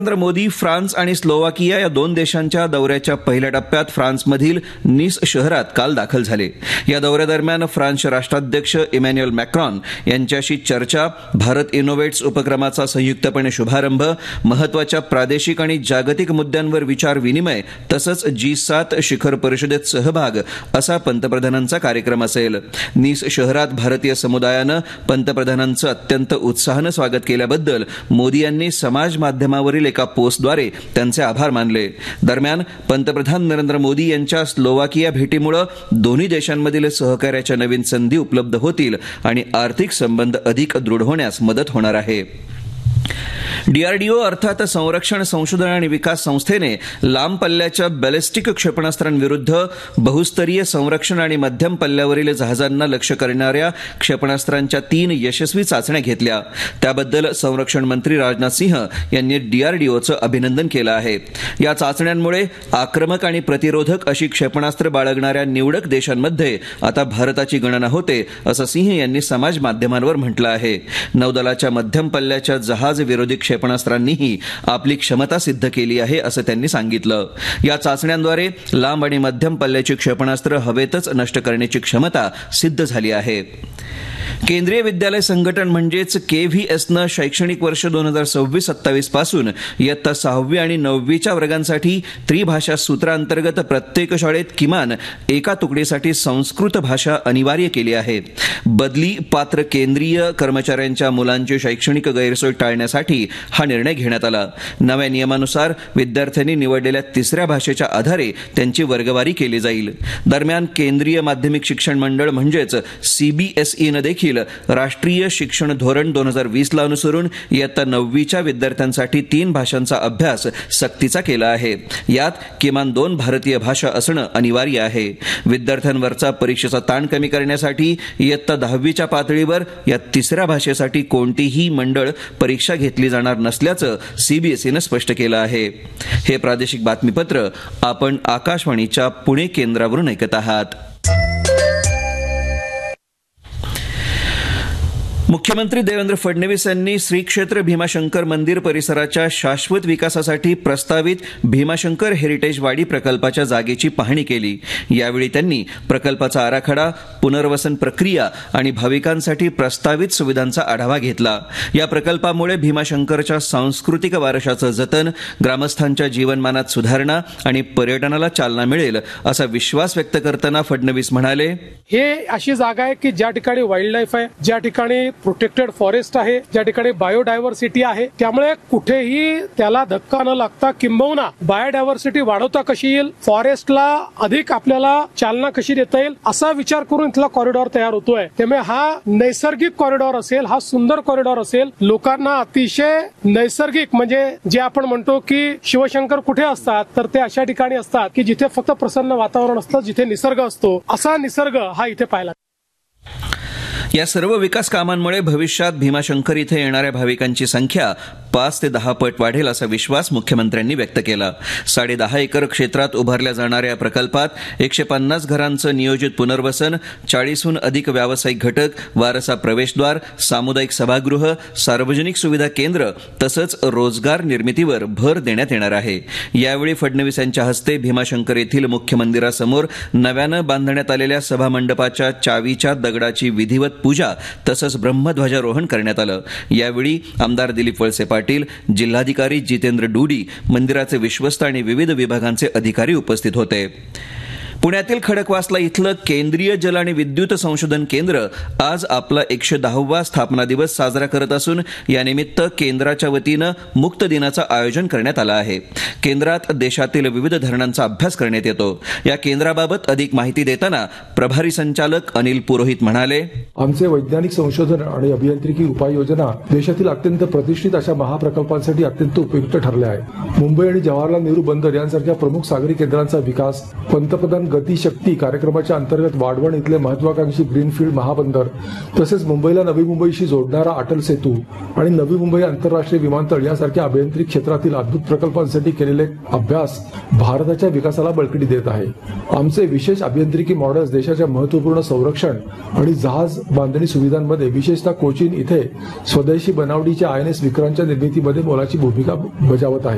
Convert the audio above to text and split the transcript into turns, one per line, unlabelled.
Narendra Modi France आणि Slovakia या दोन देशांच्या दौऱ्याच्या पहिल्या टप्प्यात फ्रान्समधील नीस शहरात काल दाखल झाले. या दौऱ्यादरम्यान फ्रान्सचे राष्ट्राध्यक्ष इमॅन्युएल मॅक्रॉन यांच्याशी चर्चा, भारत इनोव्हेट्स उपक्रमाचा संयुक्तपणे शुभारंभ, महत्वाच्या प्रादेशिक आणि जागतिक मुद्द्यांवर विचार विनिमय तसंच G7 शिखर परिषदेत सहभाग असा पंतप्रधानांचा कार्यक्रम असेल. नीस शहरात भारतीय समुदायानं पंतप्रधानांचं अत्यंत उत्साहानं स्वागत केल्याबद्दल मोदी यांनी समाज माध्यमावरील एका पोस्टद्वारे त्यांचे आभार मानले. दरम्यान पंतप्रधान नरेंद्र मोदी यांच्या स्लोवाकिया भेटीमुळे दोन्ही देशांमधील सहकार्याच्या नवीन संधी उपलब्ध होतील आणि आर्थिक संबंध अधिक दृढ होण्यास मदत होणार आहे. DRDO अर्थात संरक्षण संशोधन आणि विकास संस्थेने लांब पल्ल्याच्या बॅलिस्टिक क्षेपणास्त्रांविरुद्ध बहुस्तरीय संरक्षण आणि मध्यम पल्ल्यावरील जहाजांना लक्ष्य करणाऱ्या क्षेपणास्त्रांच्या 3 यशस्वी चाचण्या घेतल्या. त्याबद्दल संरक्षण मंत्री राजनाथ सिंह यांनी DRDOचं अभिनंदन केलं आहे. या चाचण्यांमुळे आक्रमक आणि प्रतिरोधक अशी क्षेपणास्त्र बाळगणाऱ्या निवडक देशांमध्ये आता भारताची गणना होते असं सिंह यांनी समाज माध्यमांवर म्हटलं आहे. नौदलाच्या मध्यम पल्ल्याच्या जहाज विरोधी क्षेपणास्त्रांनीही आपली क्षमता सिद्ध केली आहे असं त्यांनी सांगितलं. या चाचण्यांद्वारे लांब आणि मध्यम पल्ल्याची क्षेपणास्त्र हवेतच नष्ट करण्याची क्षमता सिद्ध झाली आहे. केंद्रीय विद्यालय संघटन म्हणजेच KVSनं शैक्षणिक वर्ष 2026-27 पासून इयत्ता 6वी आणि 9वीच्या वर्गांसाठी त्रिभाषा सूत्रांतर्गत प्रत्येक शाळेत किमान एका तुकडीसाठी संस्कृत भाषा अनिवार्य केली आहे. बदली पात्र केंद्रीय कर्मचाऱ्यांच्या मुलांची शैक्षणिक गैरसोय टाळण्यासाठी हा निर्णय घेण्यात आला. नव्या नियमानुसार विद्यार्थ्यांनी निवडलेल्या तिसऱ्या भाषेच्या आधारे त्यांची वर्गवारी केली जाईल. दरम्यान केंद्रीय माध्यमिक शिक्षण मंडळ म्हणजेच CBSEनं देखील राष्ट्रीय शिक्षण धोरण 2020 ला अनुसरून इयत्ता 9वीच्या विद्यार्थ्यांसाठी 3 भाषांचा अभ्यास सक्तीचा केला आहे. यात किमान 2 भारतीय भाषा असणं अनिवार्य आहे. विद्यार्थ्यांवरचा परीक्षेचा ताण कमी करण्यासाठी इयत्ता 10वीच्या पातळीवर या तिसऱ्या भाषेसाठी कोणतीही मंडळ परीक्षा घेतली जाणार नसल्याचं CBSEनं स्पष्ट केलं आहे. हे प्रादेशिक बातमीपत्र आपण आकाशवाणीच्या पुणे केंद्रावरून ऐकत आहात. मुख्यमंत्री देवेंद्र फडणवीस यांनी श्री क्षेत्र भीमाशंकर मंदिर परिसराच्या शाश्वत विकासासाठी प्रस्तावित भीमाशंकर हेरिटेज वाडी प्रकल्पाच्या जागेची पाहणी केली. यावेळी त्यांनी प्रकल्पाचा आराखडा, पुनर्वसन प्रक्रिया आणि भाविकांसाठी प्रस्तावित सुविधांचा आढावा घेतला. या प्रकल्पामुळे भीमाशंकरच्या सांस्कृतिक वारशाचं जतन, ग्रामस्थांच्या जीवनमानात सुधारणा आणि पर्यटनाला चालना मिळेल असा विश्वास व्यक्त करताना फडणवीस म्हणाले,
हे अशी जागा आहे की ज्या ठिकाणी वाईल्ड लाईफ आहे, ज्या ठिकाणी प्रोटेक्टेड फॉरेस्ट आहे, ज्या ठिकाणी बायोडायव्हर्सिटी आहे, त्यामुळे कुठेही त्याला धक्का न लागता किंबहुना बायोडायव्हर्सिटी वाढवता कशी येईल, फॉरेस्टला अधिक आपल्याला चालना कशी देता येईल असा विचार करून इथला कॉरिडॉर तयार होतोय. त्यामुळे हा नैसर्गिक कॉरिडॉर असेल, हा सुंदर कॉरिडॉर असेल. लोकांना अतिशय नैसर्गिक म्हणजे जे आपण म्हणतो की शिवशंकर कुठे असतात तर ते अशा ठिकाणी असतात की जिथे फक्त प्रसन्न वातावरण असतं, जिथे निसर्ग असतो. असा निसर्ग हा इथे पाहिला.
या सर्व विकास कामांमुळे भविष्यात भीमाशंकर इथे येणाऱ्या भाविकांची संख्या 5 ते 10 पट वाढेल असा विश्वास मुख्यमंत्र्यांनी व्यक्त केला. 10.5 एकर क्षेत्रात उभारल्या जाणाऱ्या या प्रकल्पात 150 घरांचं नियोजित पुनर्वसन, 40हून अधिक व्यावसायिक घटक, वारसा प्रवेशद्वार, सामुदायिक सभागृह, सार्वजनिक सुविधा केंद्र तसंच रोजगार निर्मितीवर भर देण्यात येणार आहे. यावेळी फडणवीस यांच्या हस्ते भीमाशंकर येथील मुख्य मंदिरासमोर नव्यानं बांधण्यात आलेल्या सभामंडपाच्या चावीच्या दगडाची विधिवत पूजा तसंच ब्रह्मध्वजारोहण करण्यात आलं. यावेळी आमदार दिलीप वळसे पाटील, जिल्हाधिकारी जितेंद्र डुडी, मंदिराचे विश्वस्त आणि विविध विभागांचे अधिकारी उपस्थित होते. पुण्यातील खडकवासला इथलं केंद्रीय जल आणि विद्युत संशोधन केंद्र आज आपला 110वा स्थापना दिवस साजरा करत असून यानिमित्त केंद्राच्या वतीनं मुक्त दिनाचं आयोजन करण्यात आलं आहे. केंद्रात देशातील विविध धरणांचा अभ्यास करण्यात येतो. या केंद्राबाबत अधिक माहिती देताना प्रभारी संचालक अनिल पुरोहित म्हणाले,
आमचे वैज्ञानिक संशोधन आणि अभियांत्रिकी उपाययोजना देशातील अत्यंत प्रतिष्ठित अशा महाप्रकल्पांसाठी अत्यंत उपयुक्त ठरल्या आहेत. मुंबई आणि जवाहरलाल नेहरू बंदर यांसारख्या प्रमुख सागरी केंद्रांचा विकास, पंतप्रधान गती शक्ती कार्यक्रमाच्या अंतर्गत वाढवण इथले महत्वाकांक्षी ग्रीनफील्ड महाबंदर तसेच मुंबईला नवी मुंबईशी जोडणारा अटल सेतू आणि नवी मुंबई आंतरराष्ट्रीय विमानतळ यासारख्या अभियांत्रिक क्षेत्रातील अद्भुत प्रकल्पांसाठी केलेले अभ्यास भारताच्या विकासाला बळकटी देत आहे. आमचे विशेष अभियांत्रिकी मॉडेल्स देशाच्या महत्वपूर्ण संरक्षण आणि जहाज बांधणी सुविधांमध्ये विशेषतः कोचीन इथे स्वदेशी बनावटीच्या INS विक्रांतच्या निर्मितीमध्ये मोलाची भूमिका बजावत आहे.